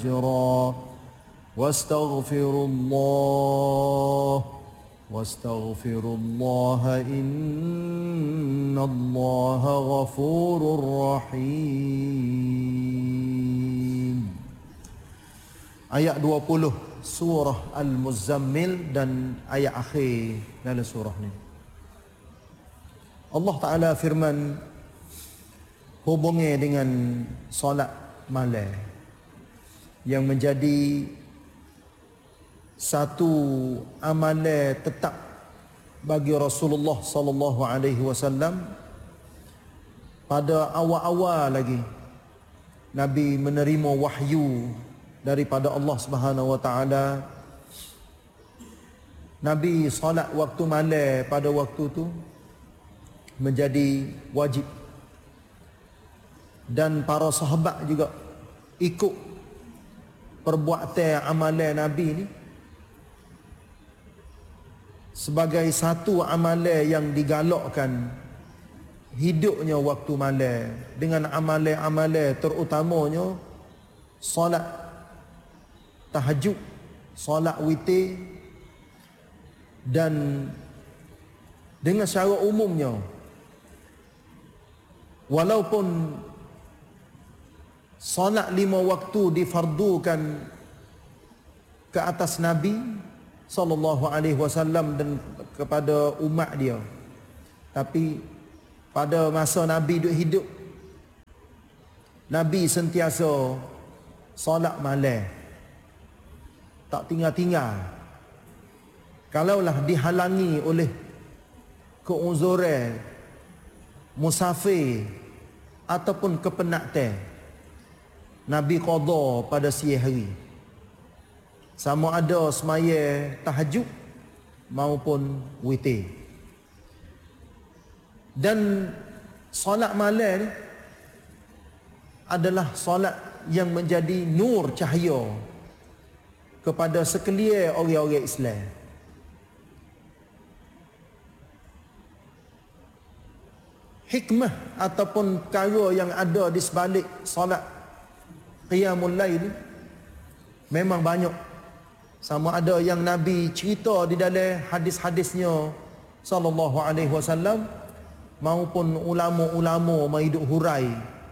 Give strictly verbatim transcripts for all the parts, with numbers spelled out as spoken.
واستغفر الله واستغفر الله إن الله غفور رحيم. Ayat dua puluh surah Al-Muzammil dan ayat akhir dalam surah ni. Allah Ta'ala firman hubungi dengan solat malam yang menjadi satu amalan tetap bagi Rasulullah sallallahu alaihi wasallam. Pada awal-awal lagi Nabi menerima wahyu daripada Allah Subhanahu wa taala, Nabi solat waktu malam pada waktu tu menjadi wajib, dan para sahabat juga ikut perbuatan amalan Nabi ni sebagai satu amalan yang digalakkan hidupnya waktu malam, dengan amalan-amalan terutamanya solat tahajud, solat witir, dan dengan secara umumnya walaupun solat lima waktu difardukan ke atas Nabi sallallahu alaihi wasallam dan kepada umat dia, tapi pada masa Nabi duk hidup, Nabi sentiasa solat malam, tak tinggal-tinggal. Kalaulah dihalangi oleh keuzuran musafir ataupun kepenatan, Nabi qada pada siang hari, sama ada semaya tahajud maupun witir. Dan solat malam ni adalah solat yang menjadi nur cahaya kepada sekalian orang-orang Islam. Hikmah ataupun perkara yang ada di sebalik solat Qiyamul Lail memang banyak. Sama ada yang Nabi cerita di dalam hadis-hadisnya sallallahu alaihi wasallam, maupun ulama-ulama maiduk hurai,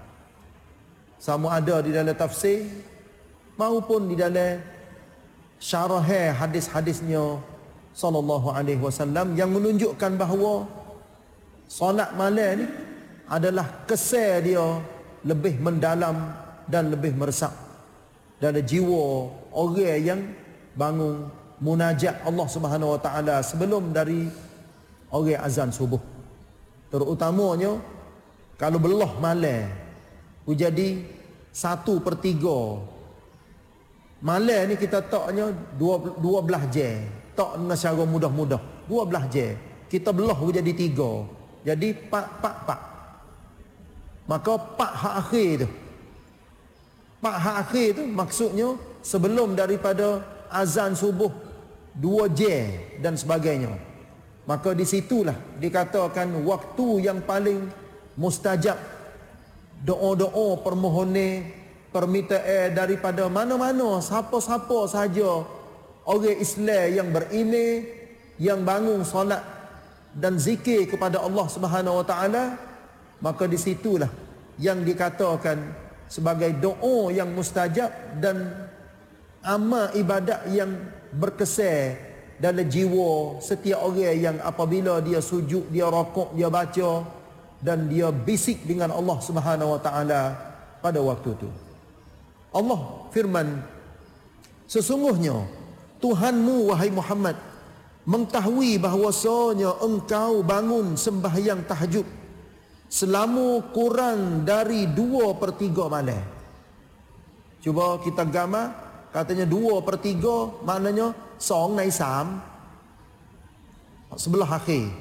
sama ada di dalam tafsir maupun di dalam syarah hadis-hadisnya sallallahu alaihi wasallam, yang menunjukkan bahawa solat malam ni adalah kesan dia lebih mendalam dan lebih meresap dalam jiwa orang yang bangun munajat Allah Subhanahu wa taala sebelum dari orang azan subuh. Terutamanya kalau belah malam jadi satu per tiga malam ni kita taknya dua belas jam, tak dengan secara mudah-mudah dua belas jam, kita belah jadi tiga, jadi pak pak pak. Maka pak hak akhir tu, pak hak akhir tu maksudnya sebelum daripada azan subuh dua jam dan sebagainya. Maka di situlah dikatakan waktu yang paling mustajab doa-doa permohonan permintaan daripada mana-mana siapa-siapa sahaja orang Islam yang beriman, yang bangun solat dan zikir kepada Allah Subhanahu wa taala. Maka di situlah yang dikatakan sebagai doa yang mustajab dan amal ibadat yang berkesan dalam jiwa setiap orang yang apabila dia sujud, dia rokok, dia baca dan dia bisik dengan Allah Subhanahu wa taala pada waktu itu. Allah firman, sesungguhnya Tuhanmu wahai Muhammad mengetahui bahawasanya engkau bangun sembahyang tahajud selama kurang dari dua per tiga malam. Cuba kita gambar, katanya dua per tiga maknanya song nai sam sebelah akhir,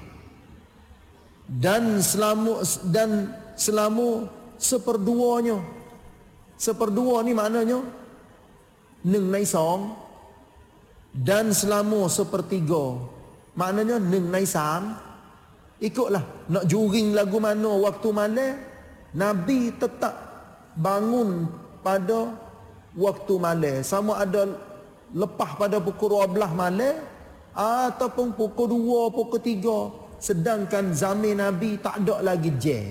dan selama dan selama seperduanya. Seperdua ni maknanya neng nai song, dan selama sepertiga maknanya neng nai sam. Ikutlah nak juring lagu mana waktu malam, Nabi tetap bangun pada waktu malam, sama ada lepas pada pukul dua belas malam ataupun pukul dua, pukul tiga. Sedangkan zaman Nabi tak ada lagi jam.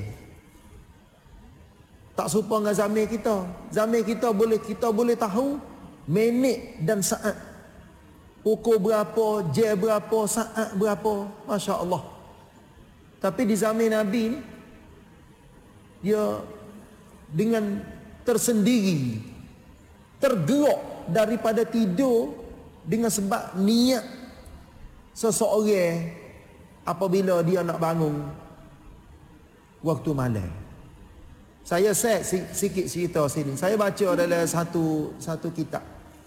Tak serupa dengan zaman kita. Zaman kita boleh kita boleh tahu minit dan saat. Pukul berapa, jam berapa, saat berapa. Masya Allah. Tapi di zaman Nabi ni, dia dengan tersendiri, tergerak daripada tidur dengan sebab niat seseorang apabila dia nak bangun waktu malam. Saya set sikit cerita sini. Saya baca dalam satu satu kitab.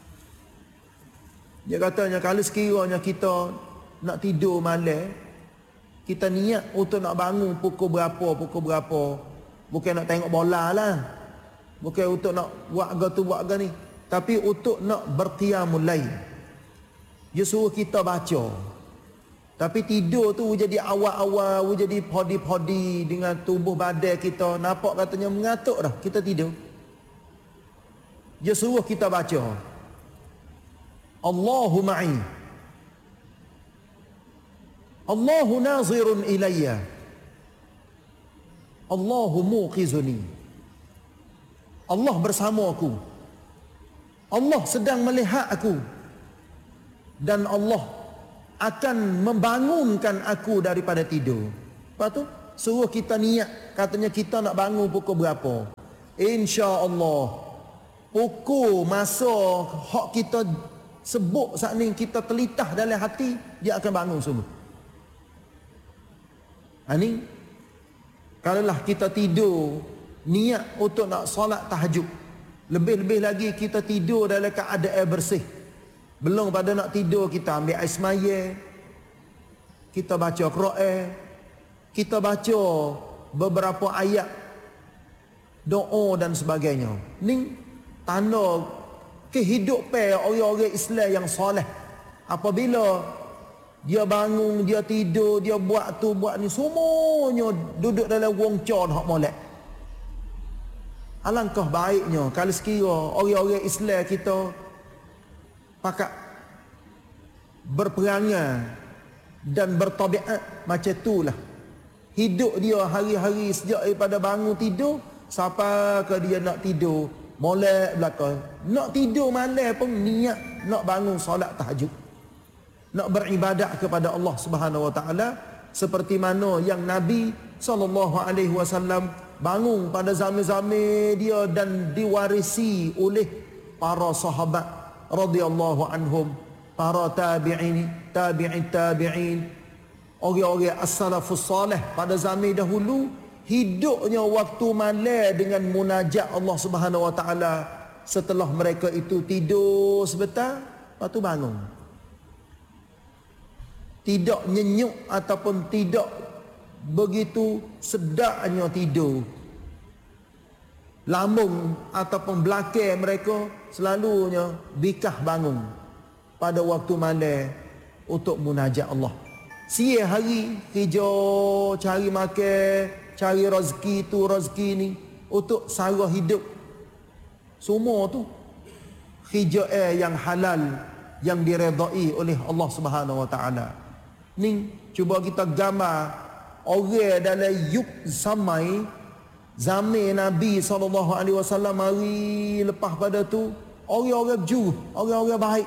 Dia katanya kalau sekiranya kita nak tidur malam, kita niat untuk nak bangun pukul berapa, pukul berapa. Bukan nak tengok bola lah. Bukan untuk nak buat agak tu, buat agak ni. Tapi untuk nak berqiyamul lail. Dia suruh kita baca. Tapi tidur tu jadi awal-awal, jadi podi-podi dengan tubuh badan kita. Nampak katanya mengatuk dah, kita tidur. Dia suruh kita baca. Allahu ma'i. Allahu nazirun ilayya. Allahu muqizuni. Allah bersama aku. Allah sedang melihat aku. Dan Allah akan membangunkan aku daripada tidur. Lepas tu suruh kita niat, katanya kita nak bangun pukul berapa. Insya-Allah pukul masa hak kita sebut saat ni, kita telitah dalam hati, dia akan bangun semua. Ha ni kalaulah kita tidur niat untuk nak solat tahajud, lebih-lebih lagi kita tidur dalam keadaan bersih. Belum pada nak tidur kita ambil air semaya, kita baca Quran, kita baca beberapa ayat doa dan sebagainya. Ni tanda kehidupan orang-orang Islam yang soleh. Apabila dia bangun, dia tidur, dia buat tu, buat ni, semuanya duduk dalam wong con hak molek. Alangkah baiknya kalau sekira orang-orang Islam kita pakat berperangan dan bertabiat macam itulah. Hidup dia hari-hari sejak daripada bangun tidur sampai ke dia nak tidur, molek belakang. Nak tidur malam pun niat nak bangun solat tahajud, nak beribadat kepada Allah Subhanahu Wa Taala, seperti mana yang Nabi sallallahu alaihi wasallam bangun pada zaman-zaman dia dan diwarisi oleh para sahabat radhiyallahu anhum, para tabi'in, tabi'in tabi'in, orang-orang as-salafus salih pada zaman dahulu. Hidupnya waktu malam dengan munajat Allah Subhanahu Wa Taala. Setelah mereka itu tidur sebentar, lepas tu bangun. Tidak nyenyuk ataupun tidak begitu sedapnya tidur. Lambung ataupun belakang mereka selalunya bikah bangun pada waktu malam untuk munajat Allah. Siang hari hijau cari makan, cari rezeki tu rezeki ni untuk sara hidup. Semua tu hijau yang halal yang diredai oleh Allah Subhanahu Wa Taala. Ni cuba kita gambar orang dalam yuk samai zaman Nabi sallallahu alaihi wasallam hari lepas pada tu, orang-orang berjuruh, orang-orang baik.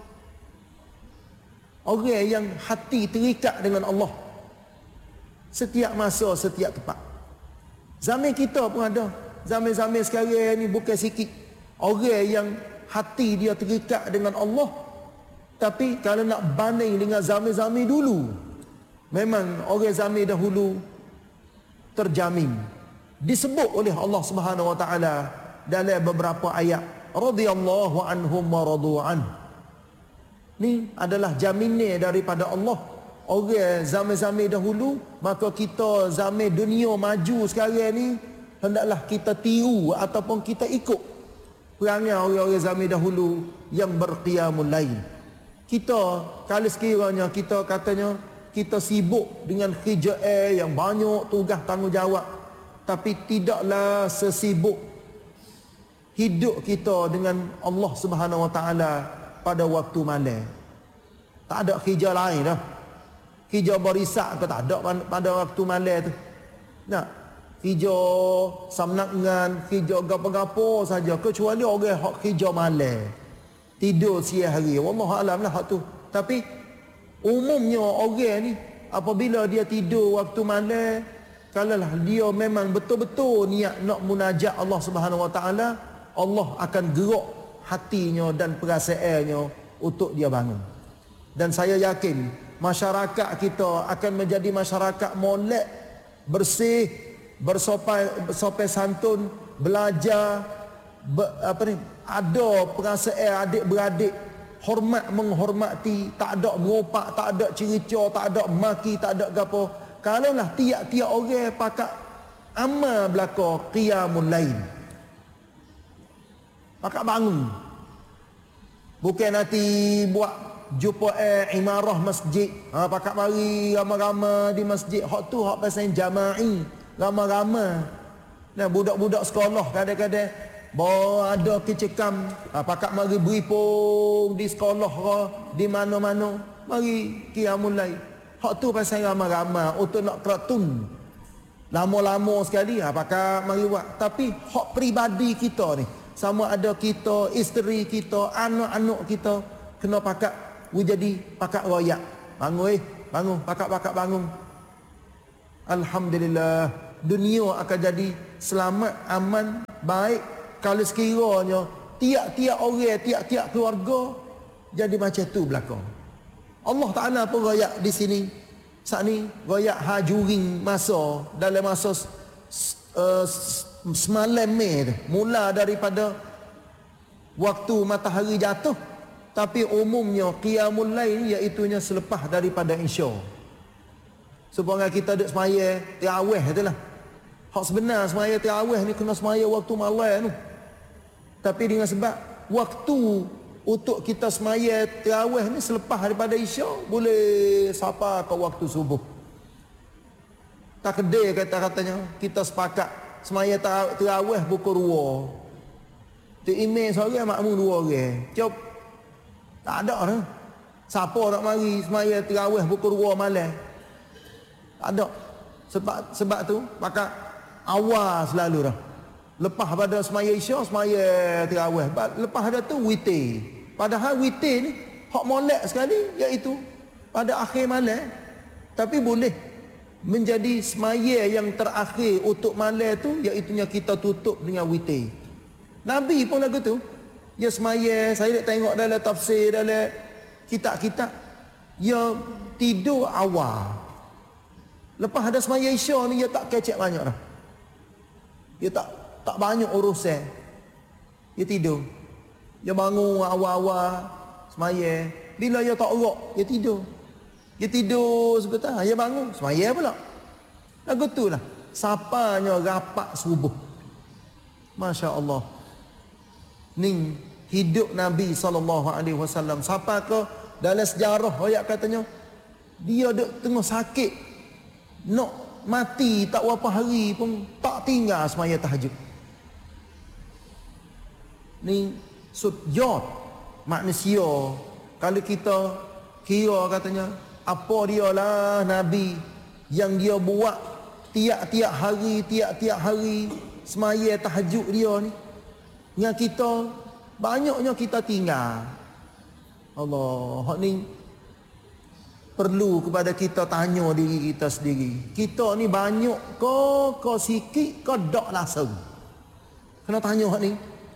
Orang yang hati terikat dengan Allah setiap masa, setiap tempat. Zaman kita pun ada. Zaman-zaman sekarang ni bukan sikit orang yang hati dia terikat dengan Allah. Tapi kalau nak banding dengan zaman-zaman dulu, memang orang zaman dahulu terjamin. Disebut oleh Allah Subhanahu Wa Taala dalam beberapa ayat, radhiyallahu anhum wa radu an. Ni adalah jaminan daripada Allah. Orang zaman-zaman dahulu, maka kita zaman dunia maju sekarang ni hendaklah kita tiru ataupun kita ikut perangai orang-orang zaman dahulu yang berqiyamul lail. Kita kalau sekiranya kita katanya kita sibuk dengan kerjaan yang banyak, tugas tanggungjawab, tapi tidaklah sesibuk hidup kita dengan Allah Subhanahu Wa Taala pada waktu malam. Tak ada kerja lain dah. Kerja berisak ke tak ada pada waktu malam tu. Nak kerja samnangan, kerja gapo-gapo saja kecuali orang hak kerja malam. Tidur siang hari. Wallahu alam lah hak tu. Tapi umumnya orang ni apabila dia tidur waktu malam, kalaulah dia memang betul-betul niat nak munajat Allah Subhanahu Wa Taala, Allah akan gerak hatinya dan perasaannya untuk dia bangun. Dan saya yakin masyarakat kita akan menjadi masyarakat molek, bersih, bersopan, bersopan santun, belajar, ber, apa ni, ada perasaan adik-beradik, hormat menghormati, tak ada meropak, tak ada cerita, tak ada maki, tak ada gapo. Kalaulah tiap-tiap orang pakak amal belaka qiyamul lail, pakak bangun, bukan nanti buat jumpa eh imarah masjid, ha, pakak mari ramai-ramai di masjid. Hak tu hak pasal jama'i, ramai-ramai. Nah, budak-budak sekolah kadang-kadang bawa ada kecekam, ha, pakak mari beripung di sekolah ke, di mana-mana, mari qiyamul lail. Hak tu pasal ramai-ramai untuk nak keratun lama-lama sekali, ha, pakak mari buat. Tapi hak peribadi kita ni, sama ada kita, isteri kita, anak-anak kita, kena pakak we jadi pakak royak. Bangun eh, bangun, pakak-pakak bangun. Alhamdulillah, dunia akan jadi selamat, aman, baik kalau sekiranya tiap-tiap orang, tiap-tiap keluarga jadi macam tu belakang. Allah Taala pun royak di sini. Saat ni royak hajuring masa dalam masa uh, semalam ni, mula daripada waktu matahari jatuh. Tapi umumnya qiyamul lail iaitunya selepas daripada isya. Supaya kita duk semaya tarawih itulah. Hak sebenar semaya tarawih ni kena semaya waktu malam tu. Tapi dengan sebab waktu untuk kita semaya tarawih ni selepas daripada isya, boleh sampai ke waktu subuh. Tak kedai kata-katanya kita sepakat semaya tarawih pukul dua. Tu imam seorang, makmum dua orang. Cop tak ada dah. Siapa nak mari semaya tarawih pukul dua malam? Tak ada. Sebab sebab tu maka awal selalu dah. Lepas pada semaya isya, semaya tarawih. Lepas ada tu witir. Padahal witir ni hak molek sekali iaitu pada akhir malam. Tapi boleh menjadi semaya yang terakhir untuk malam tu, iaitu kita tutup dengan witir. Nabi pun lagu tu. Dia semaya, saya nak tengok dalam tafsir, dalam kitab-kitab, dia tidur awal. Lepas ada semaya isya ni, dia tak kecek banyak dah. Dia tak tak banyak urusan. Dia tidur. Dia bangun awal-awal semaya. Bila dia tak urut, dia tidur. Dia tidur sebentar, dia bangun, semaya pula. Lagu tu lah. Sapanya rapat subuh. Masya Allah. Ni hidup Nabi sallallahu alaihi wasallam. Siapa ke dalam sejarah ayat katanya dia duk tengah sakit, nak mati tak berapa hari pun tak tinggal semaya tahajud. Ni sujud manusia. Kalau kita kira katanya apa dialah Nabi yang dia buat tiap-tiap hari, tiap-tiap hari semaya tahajud dia ni, yang kita banyaknya kita tinggal. Allah, hak ni perlu kepada kita tanya diri kita sendiri. Kita ni banyak ke ke sikit ke dak langsung? Kena tanya hak ni.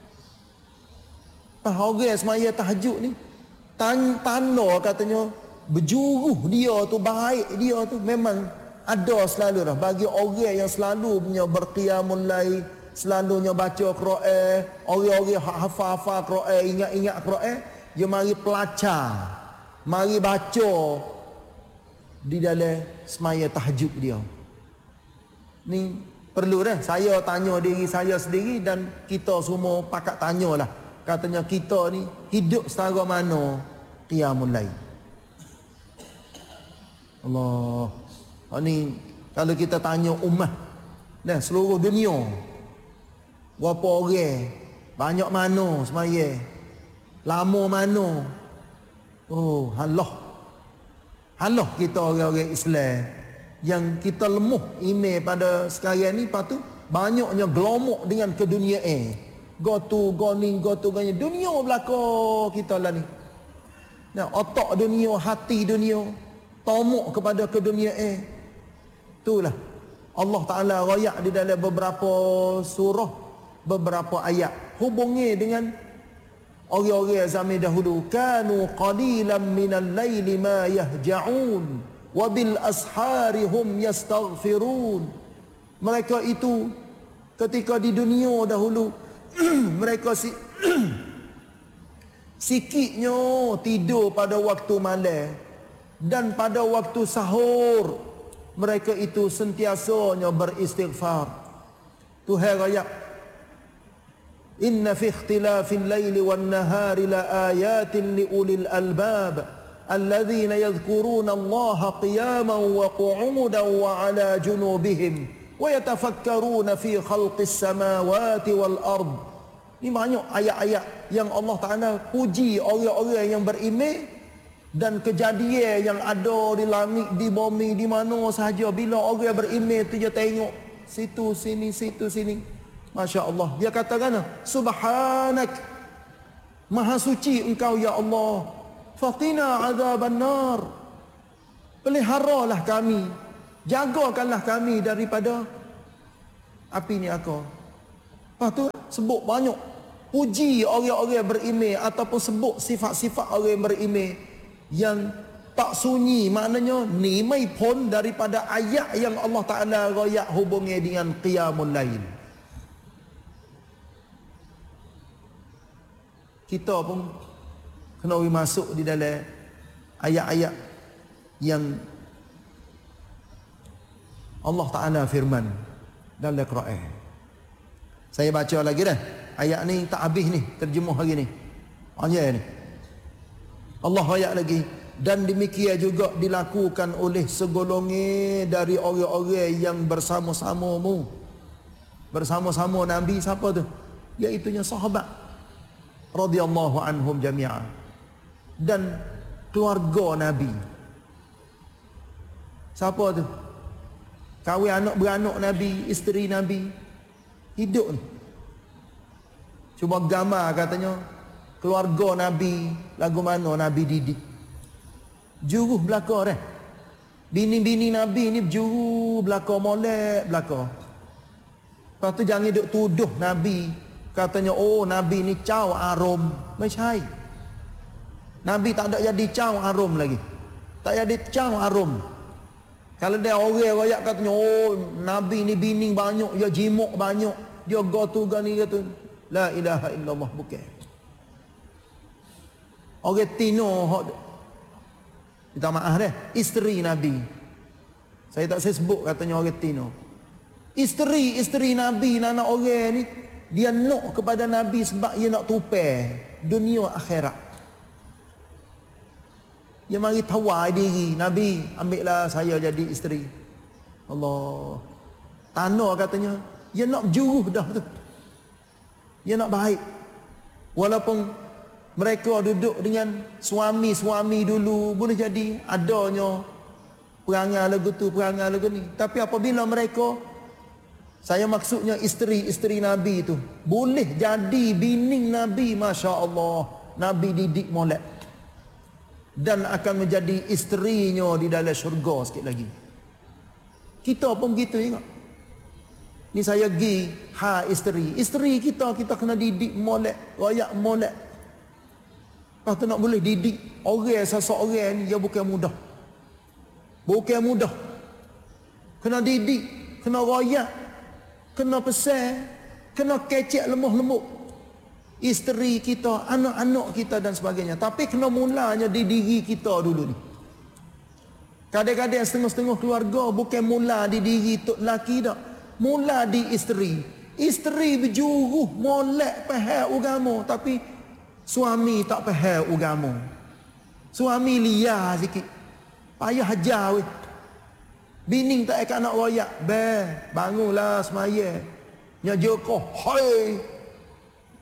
Pas orang semaya tahajud ni tan tanda katanya berjuruh dia tu, baik dia tu memang ada selalu dah bagi orang yang selalu punya berqiyamul lail, selalunya baca Quran, orang-orang hafal-hafal Quran, ingat-ingat Quran, dia mari pelacak, mari baca di dalam semaya tahajud dia. Ni perlu dah saya tanya diri saya sendiri dan kita semua pakat tanyalah. Katanya kita ni hidup setara mana qiyamul lail. Allah. Ni kalau kita tanya ummah dan seluruh dunia, berapa orang Banyak mana semaya. Lama mana. Oh, halah. Halah kita orang-orang Islam yang kita lemuh iman pada sekarang ni, lepas tu banyaknya gelomok dengan keduniaan. Go tu, go ni, go tu, go ni. Dunia belaka kita lah ni. Nah, otak dunia, hati dunia, tomok kepada keduniaan. Itulah Allah Ta'ala rayak di dalam beberapa surah, beberapa ayat. Hubungi dengan orang-orang zaman dahulu. Kanu qalilan minal laili ma yahja'un wa bil ashari hum yastaghfirun. Mereka itu ketika di dunia dahulu mereka si sikitnya tidur pada waktu malam, dan pada waktu sahur mereka itu sentiasanya beristighfar. Tuhan rakyat, inna fi ikhtilafil laili wan nahari la ayatin li ulil albab alladzina yadhkuruna Allaha qiyaman wa qu'udan wa ala junubihim wa yatafakkaruna fi khalqis samawati wal ard. Ini banyak ayat-ayat yang Allah Ta'ala puji orang-orang yang beriman dan kejadian yang ada di langit, di bumi, di mana sahaja. Bila orang beriman tu dia tengok situ sini, situ sini, Masya Allah, dia katakan subhanak, maha suci engkau ya Allah, faqina azaban nar, peliharalah kami, jagakanlah kami daripada api ni aku. Lepas tu sebut banyak puji orang-orang beriman ataupun sebut sifat-sifat orang beriman yang tak sunyi, maknanya ni mai pun daripada ayat yang Allah Ta'ala royak hubungi dengan qiyamul lail. Kita pun kena masuk di dalam ayat-ayat yang Allah Ta'ala firman dalam Quran. Saya baca lagi dah. Ayat ni tak habis ni, terjemuh hari ni. Ayat ni. Allah ayat lagi. Dan demikian juga dilakukan oleh segolongan dari orang-orang yang bersama-samamu. Bersama-sama Nabi siapa tu? Iaitunya sahabat radhiyallahu anhum jami'an. Dan keluarga Nabi. Siapa tu? Kahwin anak beranak Nabi, isteri Nabi. Hidup ni. Cuma gambar katanya keluarga Nabi lagu mana Nabi didik. Juru belaka dah. Bini-bini Nabi ni juru belaka, molek belaka. Lepas tu jangan duk tuduh Nabi katanya oh Nabi ni caw arum. Macam Nabi tak ada jadi caw arum lagi. Tak jadi caw arum. Kalau dia orang royak katanya oh Nabi ni bini banyak, dia jimuk banyak, dia gotu gani gitu. La ilaha illallah, bukan. Orang tino minta maaf dah, isteri Nabi. Saya tak saya sebut katanya orang tino. Isteri-isteri Nabi, anak orang ni dia nak kepada Nabi sebab dia nak tupai dunia akhirat. Dia mari tawar diri, Nabi ambillah saya jadi isteri. Allah. Tanah katanya, dia nak juruh dah tu. Dia nak baik. Walaupun mereka duduk dengan suami-suami dulu, boleh jadi adanya perangai lagu tu, perangai lagu ni. Tapi apabila mereka, saya maksudnya isteri-isteri Nabi tu, boleh jadi bini Nabi, Masya Allah, Nabi didik molek. Dan akan menjadi isterinya di dalam syurga sikit lagi. Kita pun begitu juga. Ni saya pergi ha isteri. Isteri kita, kita kena didik molek, royak molek. Lepas tu nak boleh didik orang seseorang ni, dia bukan mudah. Bukan mudah. Kena didik, kena royak, kena pesan, kena kecek lemah-lemuk. Isteri kita, anak-anak kita dan sebagainya. Tapi kena mulanya di diri kita dulu ni. Kadang-kadang setengah-setengah keluarga bukan mula di diri tok laki dak. Mula di isteri. Isteri berjuruh molek faham agama, tapi suami tak faham agama. Suami liar sikit. Payah hajar weh. Bini tak akan nak royak, "Be, bangunlah semaya." Nya joko, "Hai.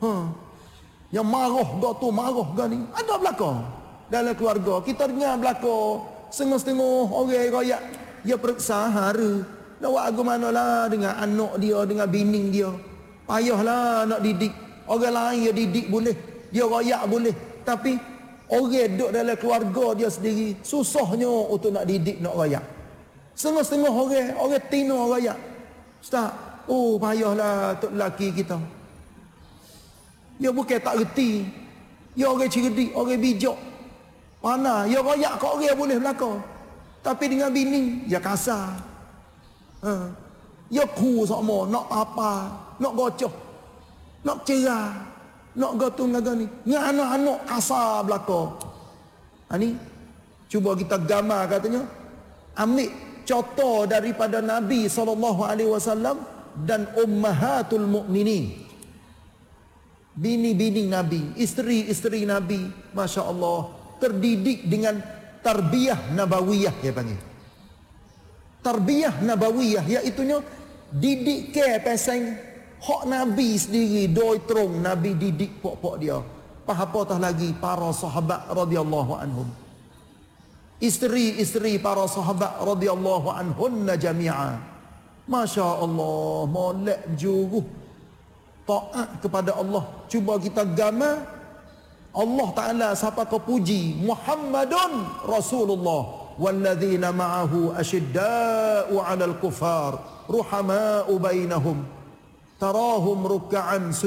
Ha. Yang marah ga tu, marah ga ni. Ada belaka dalam keluarga. Kita dengar belaka setengah-setengah orang royak dia periksa hara. Nak buat aku manalah dengan anak dia, dengan bini dia. Payahlah nak didik. Orang lain dia didik boleh, dia royak boleh. Tapi orang duduk dalam keluarga dia sendiri, susahnya untuk nak didik, nak royak. Setengah-setengah orang, orang tino royak. Ustaz, oh payahlah tok lelaki kita. Dia bukan tak reti. Dia orang cerdik, orang bijak. Mana dia royak kat orang boleh belaka. Tapi dengan bini dia kasar. Ha. Dia ku sama nak apa, nak gocoh, nak cerah, nak gotung ngaga ni. Dengan anak-anak kasar belaka. Ha ni cuba kita gambar katanya. Ambil contoh daripada Nabi sallallahu alaihi wasallam dan ummahatul mukminin. Bini-bini Nabi, isteri-isteri Nabi, Masya Allah, terdidik dengan tarbiyah nabawiyah, dia panggil. Tarbiyah nabawiyah, iaitunya didik ke pasang hak Nabi sendiri, doi terung Nabi didik pok-pok dia. Apatah lagi para sahabat radhiyallahu anhum. Isteri-isteri para sahabat radhiyallahu anhunna jami'a. Masya Allah, molek juruh taat kepada Allah. Cuba kita gambar Allah Ta'ala siapa kau puji, Muhammadun Rasulullah walladzina ma'ahu asyidda'u 'alal kufar ruhama'u bainahum tarahum ruk'an